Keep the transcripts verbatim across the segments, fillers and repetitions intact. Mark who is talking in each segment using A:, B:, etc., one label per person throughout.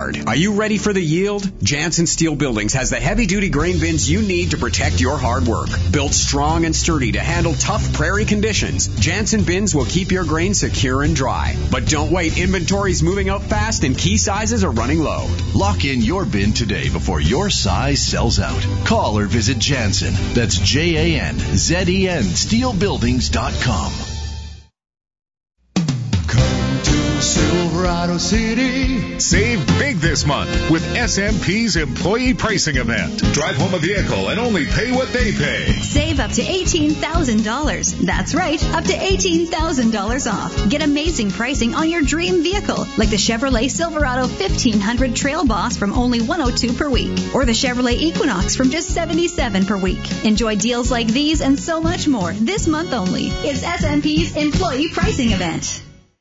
A: Are you ready for the yield? Jansen Steel Buildings has the heavy-duty grain bins you need to protect your hard work. Built strong and sturdy to handle tough prairie conditions, Jansen bins will keep your grain secure and dry. But don't wait, inventory's moving out fast and key sizes are running low.
B: Lock in your bin today before your size sells out. Call or visit Jansen. That's J A N Z E N steel buildings dot com.
C: Silverado City.
D: Save big this month with S M P's employee pricing event. Drive home a vehicle and only pay what they pay.
E: Save up to eighteen thousand dollars. That's right, up to eighteen thousand dollars off. Get amazing pricing on your dream vehicle, like the Chevrolet Silverado fifteen hundred Trail Boss from only one hundred two dollars per week, or the Chevrolet Equinox from just seventy-seven dollars per week. Enjoy deals like these and so much more this month only. It's S M P's employee pricing event.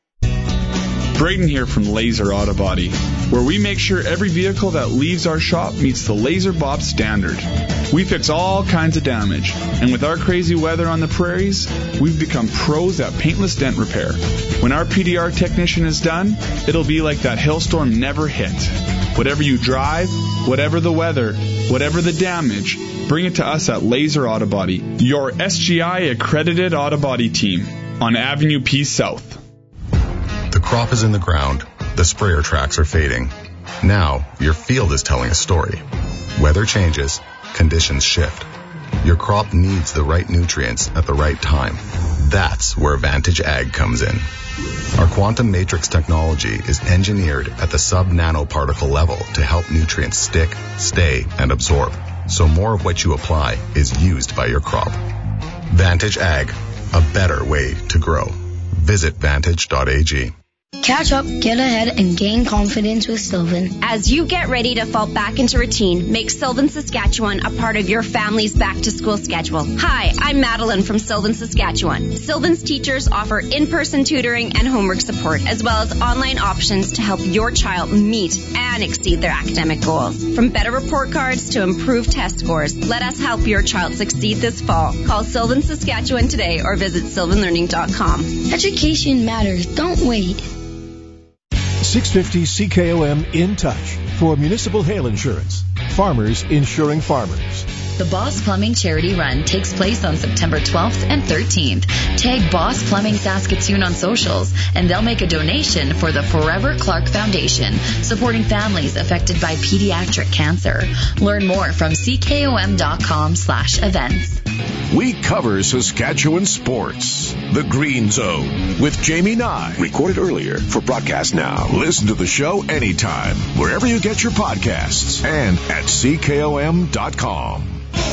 F: Braden here from Laser Auto Body, where we make sure every vehicle that leaves our shop meets the Laser Bob standard. We fix all kinds of damage, and with our crazy weather on the prairies, we've become pros at paintless dent repair. When our P D R technician is done, it'll be like that hailstorm never hit. Whatever you drive, whatever the weather, whatever the damage, bring it to us at Laser Auto Body, your S G I accredited auto body team on Avenue P South.
G: The crop is in the ground. The sprayer tracks are fading. Now, your field is telling a story. Weather changes. Conditions shift. Your crop needs the right nutrients at the right time. That's where Vantage Ag comes in. Our Quantum Matrix technology is engineered at the sub-nanoparticle level to help nutrients stick, stay, and absorb, so more of what you apply is used by your crop. Vantage Ag, a better way to grow. Visit vantage dot a g.
H: Catch up, get ahead, and gain confidence with Sylvan.
I: As you get ready to fall back into routine, make Sylvan Saskatchewan a part of your family's back-to-school schedule. Hi, I'm Madeline from Sylvan Saskatchewan. Sylvan's teachers offer in-person tutoring and homework support, as well as online options to help your child meet and exceed their academic goals. From better report cards to improved test scores, let us help your child succeed this fall. Call Sylvan Saskatchewan today or visit sylvan learning dot com.
H: Education matters. Don't wait.
J: six fifty C K O M In Touch for municipal hail insurance. Farmers insuring farmers.
K: The Boss Plumbing Charity Run takes place on September twelfth and thirteenth. Tag Boss Plumbing Saskatoon on socials, and they'll make a donation for the Forever Clark Foundation, supporting families affected by pediatric cancer. Learn more from C K O M dot com slash events.
B: We cover Saskatchewan sports. The Green Zone with Jamie Nye.
L: Recorded earlier for broadcast now.
B: Listen to the show anytime, wherever you get your podcasts, and at C K O M dot com.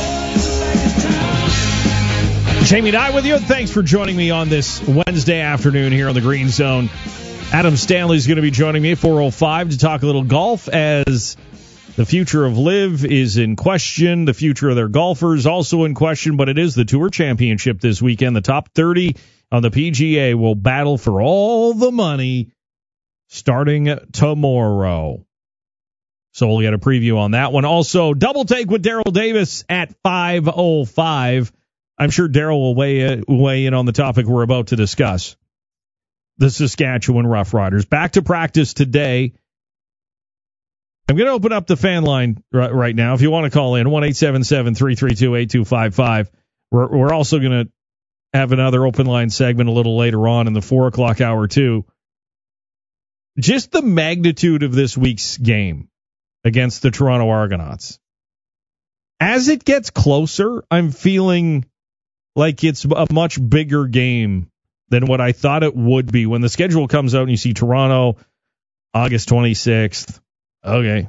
M: Jamie Nye with you. Thanks for joining me on this Wednesday afternoon here on the Green Zone. Adam Stanley is going to be joining me at four oh five to talk a little golf as the future of LIV is in question. The future of their golfers also in question, but it is the Tour Championship this weekend. The top thirty on the P G A will battle for all the money starting tomorrow. So we'll get a preview on that one. Also, Double Take with Daryl Davis at five oh five. I'm sure Daryl will weigh, weigh in on the topic we're about to discuss. The Saskatchewan Roughriders. Back to practice today. I'm going to open up the fan line right, right now. If you want to call in, one eight seven seven, three three two, eight two five five. We're, we're also going to have another open line segment a little later on in the four o'clock hour, too. Just the magnitude of this week's game against the Toronto Argonauts. As it gets closer, I'm feeling like it's a much bigger game than what I thought it would be. When the schedule comes out and you see Toronto, August twenty-sixth, okay.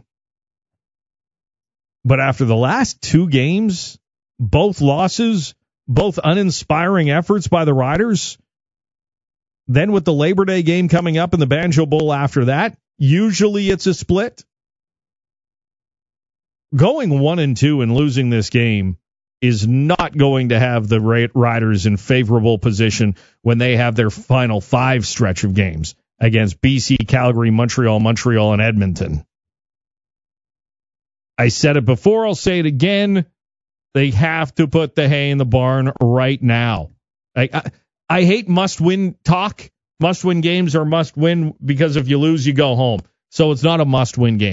M: But after the last two games, both losses, both uninspiring efforts by the Riders, then with the Labor Day game coming up and the Banjo Bowl after that, usually it's a split. Going one and two and losing this game is not going to have the Riders in favorable position when they have their final five stretch of games against B C, Calgary, Montreal, Montreal, and Edmonton. I said it before, I'll say it again. They have to put the hay in the barn right now. I, I, I hate must-win talk. Must-win games are must-win because if you lose, you go home. So it's not a must-win game.